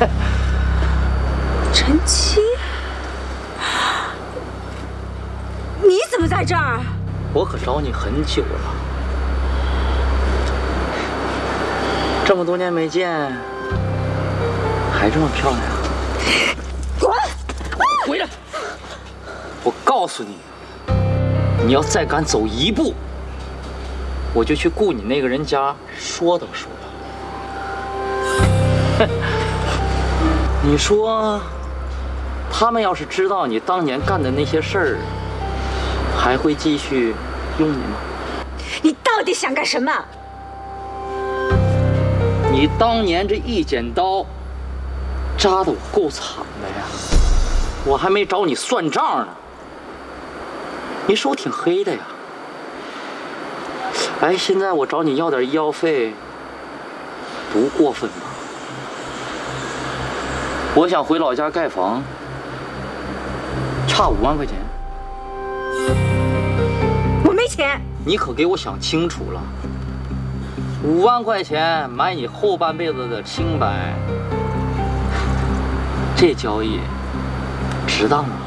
陈七，你怎么在这儿？ 我可找你很久了，这么多年没见，还这么漂亮。 滚！ 回来！我告诉你，你要再敢走一步，我就去雇你那个人家说道说道。你说，他们要是知道你当年干的那些事儿，还会继续用你吗？ 你到底想干什么？ 你当年这一剪刀，扎得我够惨的呀！我还没找你算账呢。你手挺黑的呀。哎，现在我找你要点医药费，不过分吧？我想回老家盖房，差5万块钱。 我没钱。 你可给我想清楚了，5万块钱买你后半辈子的清白，这交易值当吗？